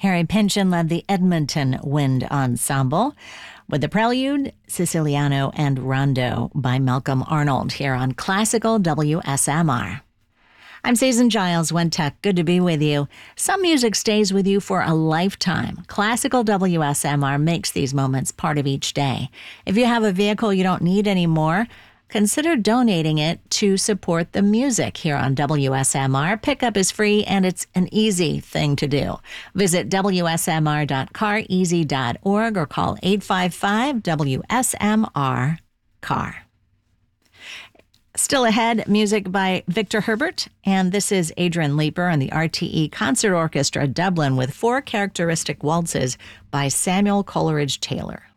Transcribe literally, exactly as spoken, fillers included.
Harry Pynchon led the Edmonton Wind Ensemble with the prelude, Siciliano and Rondo by Malcolm Arnold here on Classical W S M R. I'm Susan Giles, Wentech. Good to be with you. Some music stays with you for a lifetime. Classical W S M R makes these moments part of each day. If you have a vehicle you don't need anymore, consider donating it to support the music here on W S M R. Pickup is free, and it's an easy thing to do. Visit W S M R dot car easy dot org or call eight five five W S M R C A R. Still ahead, music by Victor Herbert, and this is Adrian Leeper and the R T E Concert Orchestra Dublin with four characteristic waltzes by Samuel Coleridge Taylor.